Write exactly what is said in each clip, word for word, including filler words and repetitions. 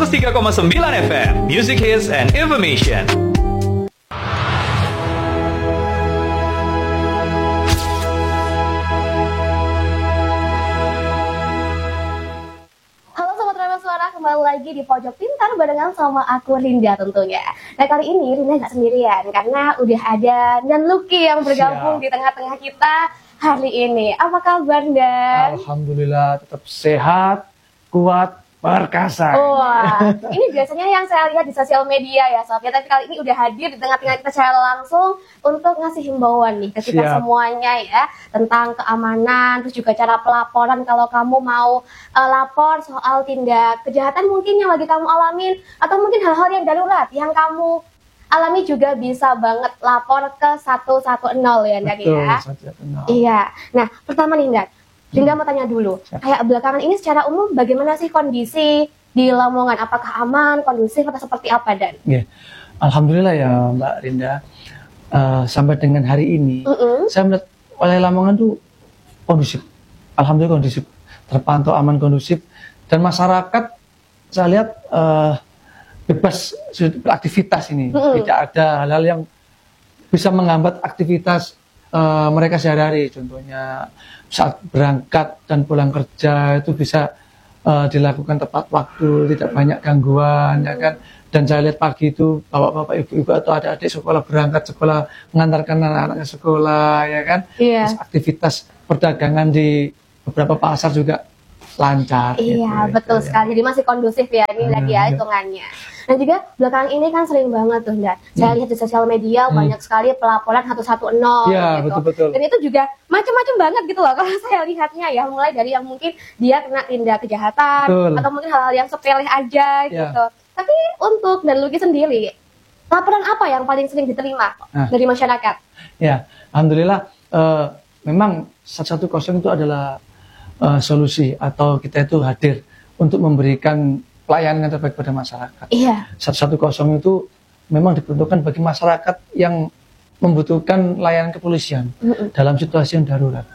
seratus tiga koma sembilan F M, Music Hits and Information. Kembali lagi di Pojok Pintar barengan sama aku Rinda tentunya. Nah kali ini Rinda nggak sendirian karena udah ada Dan Lucky yang bergabung Siap. di tengah-tengah kita hari ini. Apa kabar Dan? Alhamdulillah tetap sehat, kuat, perkasa. Wah, ini biasanya yang saya lihat di sosial media ya Sob. Ya, tapi kali ini udah hadir di tengah-tengah kita secara langsung untuk ngasih himbauan nih ke kita Siap. semuanya ya tentang keamanan, terus juga cara pelaporan kalau kamu mau uh, lapor soal tindak kejahatan mungkin yang lagi kamu alamin atau mungkin hal-hal yang darurat yang kamu alami juga bisa banget lapor ke satu satu nol ya Dan ya. satu satu nol. Iya. Nah, pertama nih Dan. Rinda mau tanya dulu, kayak belakangan ini secara umum bagaimana sih kondisi di Lamongan? Apakah aman, kondusif, atau seperti apa Dan? Yeah. Alhamdulillah ya Mbak Rinda, uh, sampai dengan hari ini, uh-uh. saya melihat wilayah Lamongan tuh kondusif. Alhamdulillah kondusif, terpantau aman kondusif, dan masyarakat saya lihat uh, bebas beraktivitas ini, uh-uh. tidak ada hal-hal yang bisa menghambat aktivitas uh, mereka sehari-hari, contohnya saat berangkat dan pulang kerja itu bisa uh, dilakukan tepat waktu, tidak banyak gangguan, ya kan. Dan saya lihat pagi itu bapak-bapak, ibu-ibu atau adik-adik sekolah berangkat sekolah, mengantarkan anak-anaknya sekolah, ya kan. Iya. Terus aktivitas perdagangan di beberapa pasar juga lancar. Iya, gitu, betul gitu, sekali. Ya. Jadi masih kondusif ya ini lagi ya hitungannya. Dan juga belakangan ini kan sering banget tuh, Dan. Saya hmm. lihat di sosial media hmm. banyak sekali pelaporan satu satu nol ya, gitu. Betul-betul. Dan itu juga macam-macam banget gitu loh kalau saya lihatnya ya, mulai dari yang mungkin dia kena tindak kejahatan betul. Atau mungkin hal-hal yang sepele aja ya. Gitu. Tapi untuk Dan Lucky sendiri, laporan apa yang paling sering diterima nah. dari masyarakat? Ya, alhamdulillah uh, memang satu satu nol itu adalah uh, solusi atau kita itu hadir untuk memberikan pelayanan yang terbaik pada masyarakat. Iya. satu satu nol itu memang diperuntukkan bagi masyarakat yang membutuhkan layanan kepolisian mm-hmm. dalam situasi yang darurat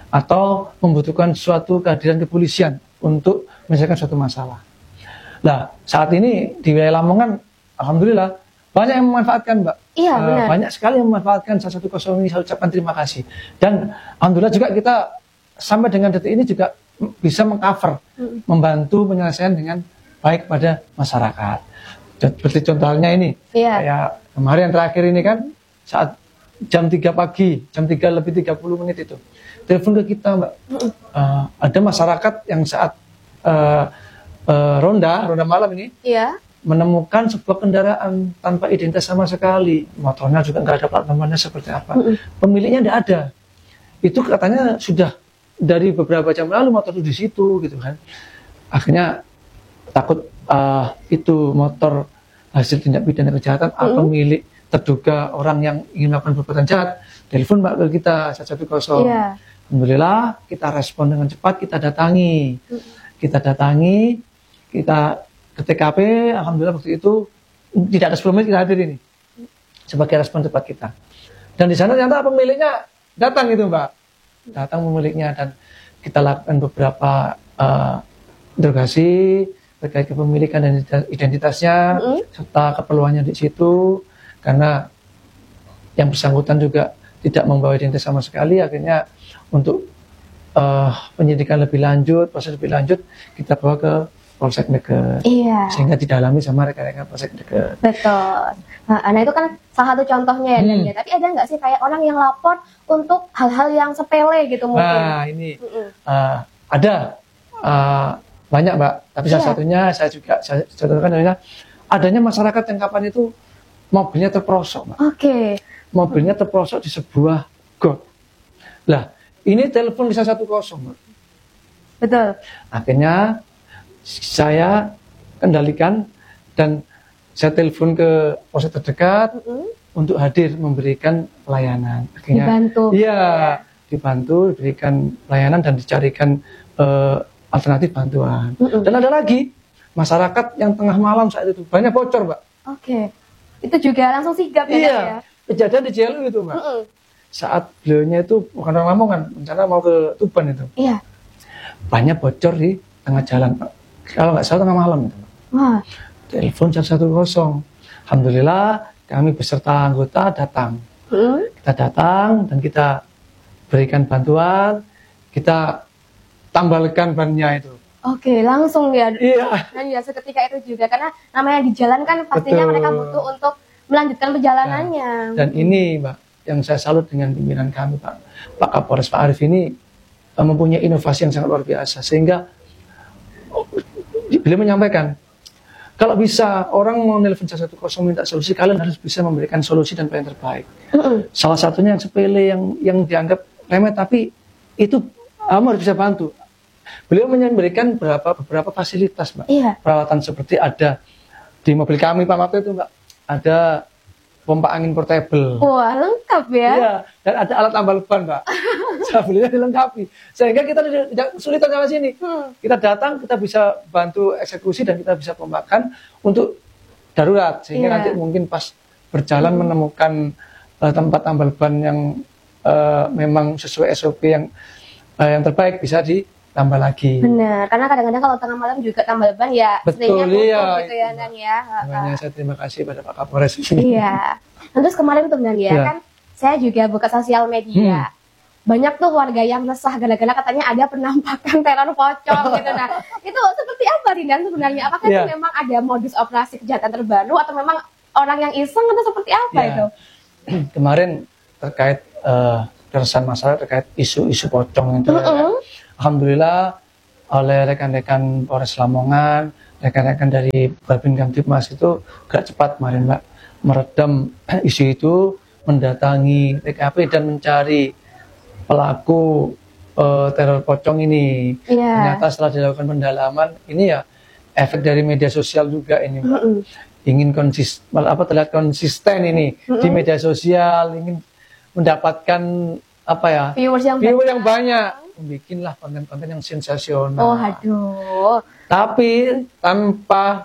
atau membutuhkan suatu kehadiran kepolisian untuk menyelesaikan suatu masalah. Nah, saat ini di wilayah Lamongan, alhamdulillah banyak yang memanfaatkan, Mbak. Iya, uh, benar. Banyak sekali yang memanfaatkan satu satu nol ini. Saya ucapkan terima kasih. Dan alhamdulillah juga kita sampai dengan detik ini juga bisa mengcover, mm-hmm. membantu penyelesaian dengan baik pada masyarakat. Seperti contohnya ini, yeah. kayak kemarin yang terakhir ini kan, saat jam tiga pagi, jam tiga lebih tiga puluh menit itu, telepon ke kita Mbak, uh, ada masyarakat yang saat uh, uh, ronda, ronda malam ini, yeah. menemukan sebuah kendaraan tanpa identitas sama sekali, motornya juga nggak ada plat nomornya seperti apa, mm-hmm. pemiliknya nggak ada, itu katanya sudah dari beberapa jam lalu motor itu di situ gitu kan, akhirnya takut uh, itu motor hasil tindak pidana kejahatan mm-hmm. atau milik terduga orang yang ingin melakukan perbuatan jahat, telepon Mbak ke kita satu satu nol. Yeah. Alhamdulillah kita respon dengan cepat, kita datangi, mm-hmm. kita datangi, kita ke T K P, alhamdulillah waktu itu tidak ada sepuluh menit kita hadir ini sebagai respon cepat kita. Dan di sana ternyata pemiliknya datang itu Mbak, datang pemiliknya dan kita lakukan beberapa uh, interogasi terkait kepemilikan dan identitasnya mm-hmm. serta keperluannya di situ, karena yang bersangkutan juga tidak membawa identitas sama sekali. Akhirnya untuk uh, penyidikan lebih lanjut, proses lebih lanjut kita bawa ke Polsek Deket, iya. sehingga didalami sama rekan-rekan Polsek Deket. Betul. Nah itu kan salah satu contohnya ya, hmm. ya. Tapi ada nggak sih kayak orang yang lapor untuk hal-hal yang sepele gitu mungkin? Nah ini uh, ada. Uh, Banyak Mbak, tapi salah yeah. satunya saya juga saya contohkan adalah adanya masyarakat yang kapan itu mobilnya terperosok Mbak. Oke. Okay. Mobilnya terperosok di sebuah got. Lah, ini telepon bisa satu kosong Mbak. Betul. Akhirnya saya kendalikan dan saya telepon ke polsek terdekat mm-hmm. untuk hadir memberikan pelayanan. Akhirnya dibantu. Iya, dibantu, diberikan pelayanan dan dicarikan uh, alternatif bantuan. Mm-mm. Dan ada lagi masyarakat yang tengah malam saat itu banyak bocor, Mbak. Oke, itu juga langsung sigap ya? Iya, ya? kejadian di Jelu itu, Mbak. Mm-mm. Saat beliaunya itu bukan orang Lamongan, rencana mau ke Tuban itu. Iya. Banyak bocor di tengah jalan, Pak. Kalau nggak salah tengah malam itu, Pak. Wah. Telepon satu satu nol. Alhamdulillah kami beserta anggota datang. Hmm? Kita datang dan kita berikan bantuan, kita tambalkan bannya itu. Oke, langsung ya. Iya. Dan ya seketika itu juga karena namanya di jalan kan pastinya Betul. mereka butuh untuk melanjutkan perjalanannya. Nah, dan ini Mbak, yang saya salut dengan pimpinan kami Pak, Pak Kapolres Pak Arief ini uh, mempunyai inovasi yang sangat luar biasa sehingga oh, beliau menyampaikan kalau bisa orang mau nelpon satu satu nol minta solusi, kalian harus bisa memberikan solusi dan plan terbaik. Mm-mm. Salah satunya yang sepele yang yang dianggap remeh tapi itu kamu harus bisa bantu. Beliau memberikan beberapa beberapa fasilitas Mbak. Iya. Perawatan seperti ada di mobil kami Pak waktu itu Mbak, ada pompa angin portable. Wah, lengkap ya. Iya, dan ada alat tambal ban, Mbak. Beliau dilengkapi. Sehingga kita tidak, tidak sulit sama sini. Hmm. Kita datang, kita bisa bantu eksekusi dan kita bisa pemakan untuk darurat. Sehingga Iya. nanti mungkin pas berjalan Hmm. menemukan uh, tempat tambal ban yang uh, memang sesuai S O P yang uh, yang terbaik bisa ditambah lagi. Benar, karena kadang-kadang kalau tengah malam juga tambal ban ya Betul, seringnya tutup iya. gitu ya Dan ya. Makanya saya terima kasih pada Pak Kapolres. Iya. Nah, terus kemarin tuh Dan ya, Iya. kan saya juga buka sosial media. Hmm. Banyak tuh warga yang resah gara-gara katanya ada penampakan teror pocong gitu. Nah, itu seperti apa Rindan sebenarnya? Apakah Iya. itu memang ada modus operasi kejahatan terbaru atau memang orang yang iseng atau seperti apa Ya. itu? Kemarin terkait uh, keresahan masyarakat terkait isu-isu pocong itu, ya kan? Mm-mm. Alhamdulillah oleh rekan-rekan Polres Lamongan, rekan-rekan dari Babin Kamtibmas itu gak cepat kemarin Mbak meredam isu itu, mendatangi T K P dan mencari pelaku uh, teror pocong ini. Iya. Ternyata setelah dilakukan pendalaman, ini ya efek dari media sosial juga ini Mbak. Mm-mm. Ingin konsisten, apa terlihat konsisten ini di media sosial, ingin mendapatkan apa ya Viewers yang viewer banyak. yang banyak, bikinlah konten-konten yang sensasional. Oh, aduh. Tapi tanpa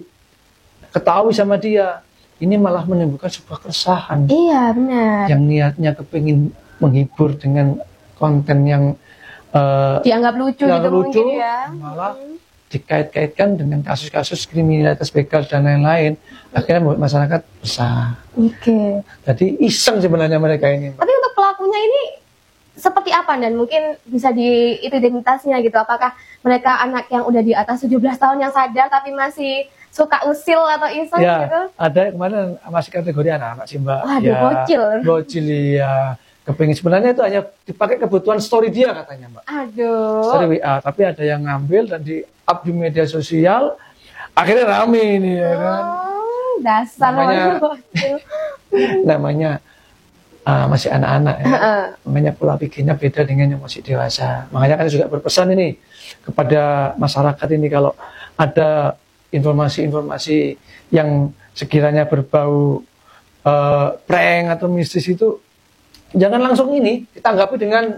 diketahui sama dia, ini malah menimbulkan sebuah keresahan. Iya, benar. Yang niatnya kepingin menghibur dengan konten yang eh, Dianggap lucu yang gitu lucu, mungkin ya. malah dikait-kaitkan dengan kasus-kasus kriminalitas begal dan lain-lain, akhirnya membuat masyarakat resah. Oke. Jadi iseng sebenarnya mereka ini. Tapi untuk pelakunya ini seperti apa dan mungkin bisa di itu identitasnya gitu. Apakah mereka anak yang udah di atas tujuh belas tahun yang sadar tapi masih suka usil atau iseng Ya, gitu? ada kemarin masih kategori anak-anak sih Mbak. Waduh, ya, bocil. Bocil ya. Kepingin sebenarnya itu hanya dipakai kebutuhan story dia katanya Mbak. Aduh. Story W A, tapi ada yang ngambil dan di up di media sosial, akhirnya rame ini ya kan. Oh, dasar Namanya- bocil. Namanya ah, masih anak-anak ya. Heeh. Makanya pola pikirnya beda dengan yang masih dewasa. Makanya kan juga berpesan ini kepada masyarakat ini kalau ada informasi-informasi yang sekiranya berbau eh, prank atau mistis itu jangan langsung ini ditanggapi dengan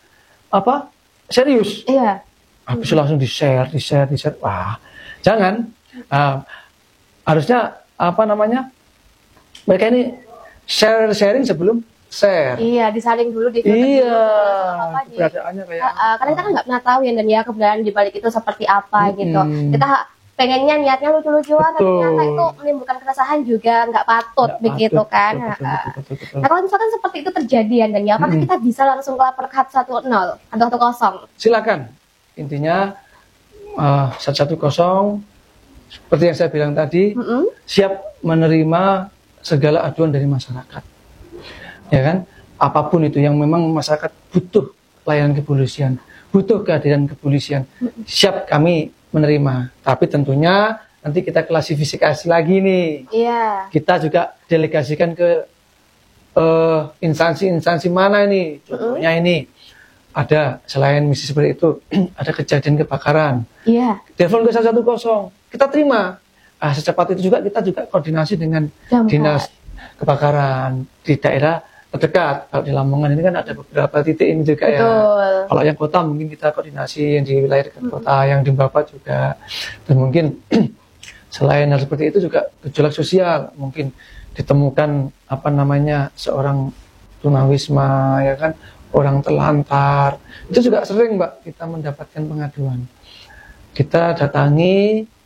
apa serius. Iya. Habis langsung di share, di share, di share. Wah, jangan. Ah, harusnya apa namanya? Mereka ini share sharing sebelum share. Iya, disaring dulu di Iya, apa di keberadaannya kayak Uh, uh, karena kita kan nggak pernah tahu ya dan ya kebenaran di balik itu seperti apa Mm-mm. gitu. Kita ha- pengennya niatnya lucu-lucuan tapi Betul. ternyata itu menimbulkan keresahan juga nggak patut Nggak begitu patut, kan. betul, betul, Uh, betul, betul, betul. Nah kalau misalkan seperti itu terjadi ya dan ya apakah Mm-mm. kita bisa langsung lapor ke satu nol atau satu kosong? Silakan. Intinya eh, satu satu nol seperti yang saya bilang tadi, Mm-mm. siap menerima segala aduan dari masyarakat. Ya kan? Apapun itu yang memang masyarakat butuh pelayanan kepolisian, butuh kehadiran kepolisian, siap kami menerima. Tapi tentunya nanti kita klasifikasi lagi nih. Iya. Kita juga delegasikan ke eh, instansi-instansi mana ini. Contohnya ini ada selain misi seperti itu, ada kejadian kebakaran. Iya. Telepon ke satu satu nol, kita terima. Ah, secepat itu juga kita juga koordinasi dengan Damkar. dinas kebakaran di daerah terdekat. Kalau di Lamongan ini kan ada beberapa titik ini juga ya. Betul. Kalau yang kota mungkin kita koordinasi yang di wilayah dekat kota, yang di Bapak juga. Dan mungkin selain hal seperti itu juga gejolak sosial, mungkin ditemukan apa namanya seorang tunawisma ya kan, orang telantar. Itu juga sering Mbak kita mendapatkan pengaduan. Kita datangi,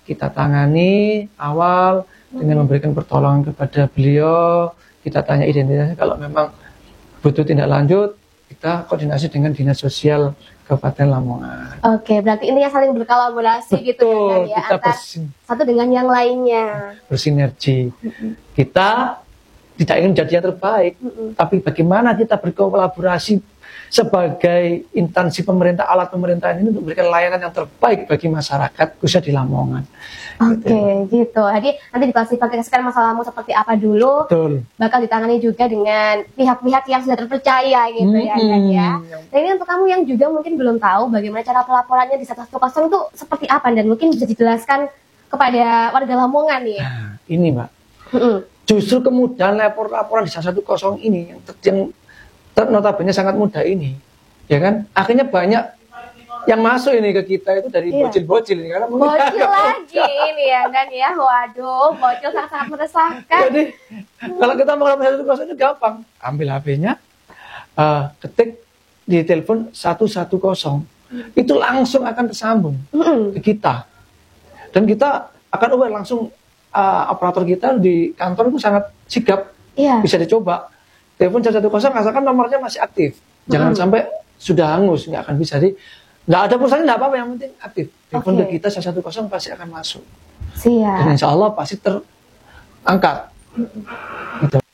kita tangani awal dengan memberikan pertolongan kepada beliau. Kita tanya identitasnya, kalau memang butuh tindak lanjut, kita koordinasi dengan Dinas Sosial Kabupaten Lamongan. Oke, berarti ini yang saling berkolaborasi gitu kan ya, kita antar bersin- satu dengan yang lainnya. bersinergi. Kita tidak ingin jadi yang terbaik, tapi bagaimana kita berkolaborasi sebagai instansi pemerintah, alat pemerintahan ini untuk memberikan layanan yang terbaik bagi masyarakat, khususnya di Lamongan. Oke, gitu. Jadi nanti diklasifikasikan masalahmu seperti apa dulu, Betul. bakal ditangani juga dengan pihak-pihak yang sudah terpercaya gitu ya kan ya. Nah ini untuk kamu yang juga mungkin belum tahu bagaimana cara pelaporannya di satu satu nol itu seperti apa, dan mungkin bisa dijelaskan kepada warga Lamongan nih. Nah, ini Mbak, Mm-mm. justru kemudahan lapor-laporan di satu satu nol ini yang, ter- yang ter- notabene sangat mudah ini, ya kan? Akhirnya banyak yang masuk ini ke kita itu dari Iya. bocil-bocil ini, karena mungkin Bocil agak lagi ini ya kan ya, waduh, bocil sangat-sangat meresahkan. Jadi kalau kita mau lapor satu satu nol itu gampang, ambil H P-nya, eh, ketik di telepon satu satu nol, itu langsung akan tersambung Mm-mm. ke kita, dan kita akan aware langsung. eh, operator kita di kantor itu sangat sigap, Iya. bisa dicoba. Telepon satu satu nol asalkan nomornya masih aktif, jangan Mm-mm. sampai sudah hangus, nggak akan bisa di, nggak ada pulsanya nggak apa-apa, yang penting aktif. Telepon Oke. ke kita satu satu nol pasti akan masuk, dan Siap. insya Allah pasti terangkat. Gitu.